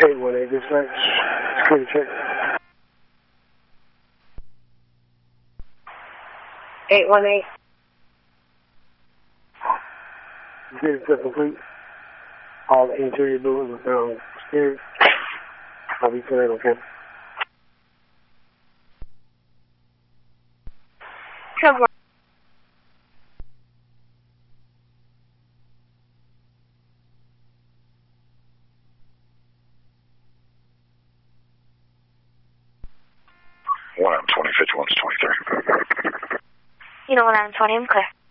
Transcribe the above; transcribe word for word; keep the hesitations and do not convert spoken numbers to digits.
eight one eight, dispatch. Security check. eight one eight. Security check complete. All the interior doors are found scared. I'll be put that on camera. Cover. one M twenty, fifty-one to twenty-three. You know, one M twenty, I'm clear.